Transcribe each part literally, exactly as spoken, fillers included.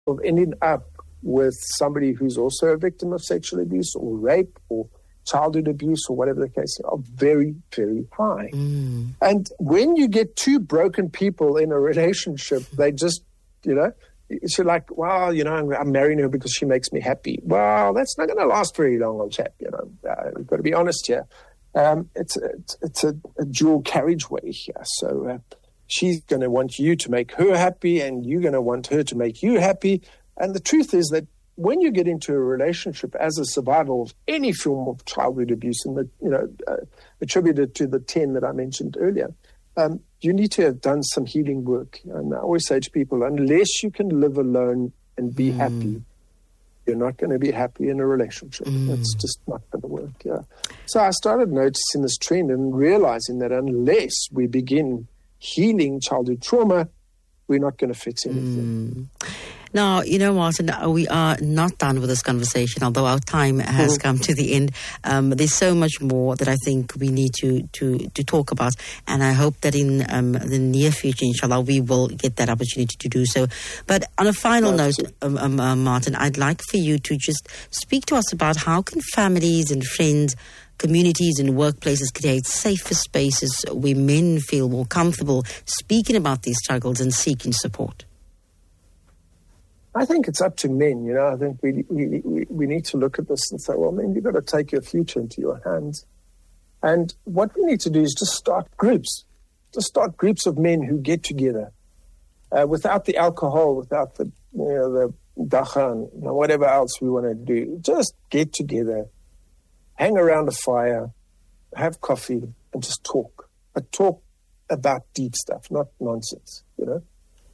of ending up with somebody who's also a victim of sexual abuse or rape or childhood abuse or whatever the case are very, very high. Mm. And when you get two broken people in a relationship, they just, you know, it's like, well, you know, I'm, I'm marrying her because she makes me happy. Well, that's not going to last very long, old chap, you know. Uh, we've got to be honest here. Um, it's it's, it's a, a dual carriageway here. So uh, she's going to want you to make her happy and you're going to want her to make you happy. And the truth is that when you get into a relationship as a survival of any form of childhood abuse, and the, you know, uh, attributed to the ten that I mentioned earlier, um, you need to have done some healing work. And I always say to people, unless you can live alone and be mm. happy, you're not going to be happy in a relationship. Mm. That's just not going to work. Yeah. So I started noticing this trend and realizing that unless we begin healing childhood trauma, we're not going to fix anything. Mm. Now, you know, Martin, we are not done with this conversation, although our time has come to the end. Um, there's so much more that I think we need to, to, to talk about. And I hope that in um, the near future, inshallah, we will get that opportunity to do so. But on a final note, um, um, uh, Martin, I'd like for you to just speak to us about how can families and friends, communities and workplaces create safer spaces where men feel more comfortable speaking about these struggles and seeking support. I think it's up to men, you know. I think we, we we we need to look at this and say, well, men, you've got to take your future into your hands. And what we need to do is just start groups. Just start groups of men who get together uh, without the alcohol, without the, you know, the dakhan, you know, whatever else we want to do. Just get together, hang around a fire, have coffee, and just talk. But talk about deep stuff, not nonsense, you know.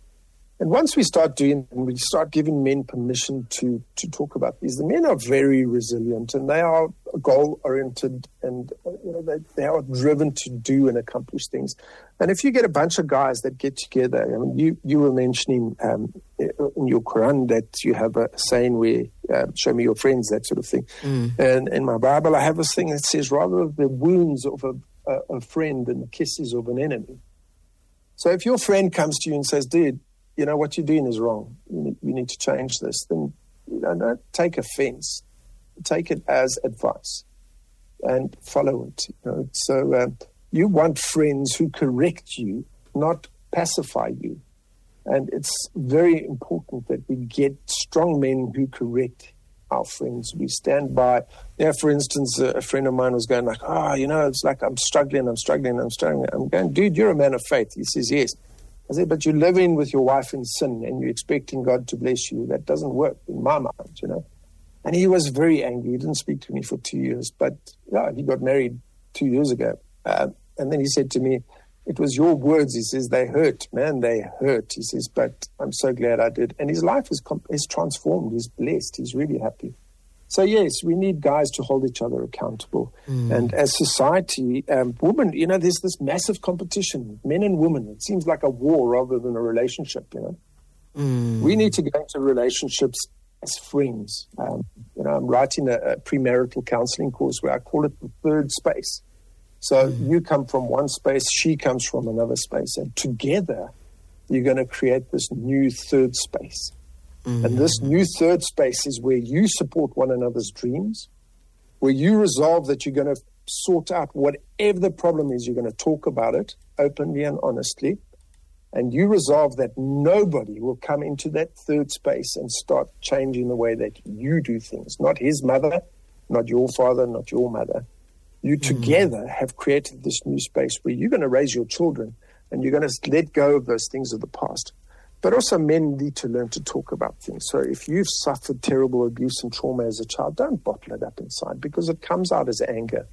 And once we start doing, and we start giving men permission to, to talk about these, the men are very resilient and they are goal-oriented and you know, they, they are driven to do and accomplish things. And if you get a bunch of guys that get together, I mean, you, you were mentioning um, in your Quran that you have a saying where, uh, show me your friends, that sort of thing. Mm. And in my Bible, I have this thing that says, rather the wounds of a, a, a friend than the kisses of an enemy. So if your friend comes to you and says, dude, you know, what you're doing is wrong. You need, you need to change this. Then, you know, don't take offense. Take it as advice and follow it. You know? So uh, you want friends who correct you, not pacify you. And it's very important that we get strong men who correct our friends. We stand by. Yeah, for instance, a friend of mine was going like, oh, you know, it's like I'm struggling, I'm struggling, I'm struggling. I'm going, dude, you're a man of faith. He says, yes. I said, but you're living with your wife in sin and you're expecting God to bless you. That doesn't work in my mind, you know. And he was very angry. He didn't speak to me for two years. But, yeah, he got married two years ago. Uh, and then he said to me, it was your words. He says, they hurt, man, they hurt. He says, but I'm so glad I did. And his life is, comp- is transformed. He's blessed. He's really happy. So, yes, we need guys to hold each other accountable. Mm. And as society, um, women, you know, there's this massive competition, men and women. It seems like a war rather than a relationship, you know. Mm. We need to go into relationships as friends. Um, you know, I'm writing a, a premarital counseling course where I call it the third space. So mm. you come from one space, she comes from another space. And together, you're going to create this new third space. Mm-hmm. And this new third space is where you support one another's dreams, where you resolve that you're going to sort out whatever the problem is, you're going to talk about it openly and honestly, and you resolve that nobody will come into that third space and start changing the way that you do things. Not his mother, not your father, not your mother. You mm-hmm. together have created this new space where you're going to raise your children and you're going to let go of those things of the past. But also men need to learn to talk about things. So if you've suffered terrible abuse and trauma as a child, don't bottle it up inside because it comes out as anger.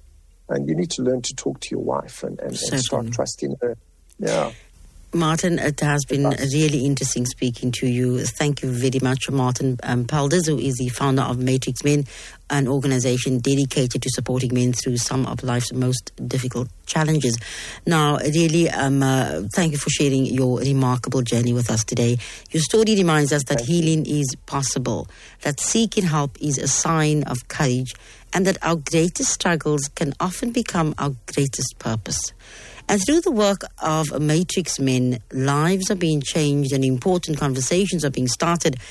And you need to learn to talk to your wife and, and, and start trusting her. Yeah. Martin, it has been really interesting speaking to you. Thank you very much, Martin um, Palders, who is the founder of Matrix Men, an organization dedicated to supporting men through some of life's most difficult challenges. Now, really, um, uh, thank you for sharing your remarkable journey with us today. Your story reminds us that healing is possible, that seeking help is a sign of courage, and that our greatest struggles can often become our greatest purpose. And through the work of Matrix Men, lives are being changed and important conversations are being started